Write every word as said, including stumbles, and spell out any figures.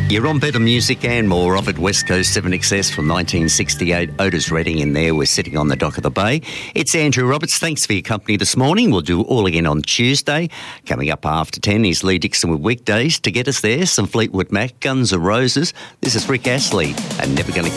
You're on Better Music and more of it. West Coast seven X S from nineteen sixty-eight. Otis Redding in there. We're sitting on the dock of the bay. It's Andrew Roberts. Thanks for your company this morning. We'll do all again on Tuesday. Coming up after ten is Lee Dixon with Weekdays. To get us there, some Fleetwood Mac, Guns N' Roses. This is Rick Astley and Never Gonna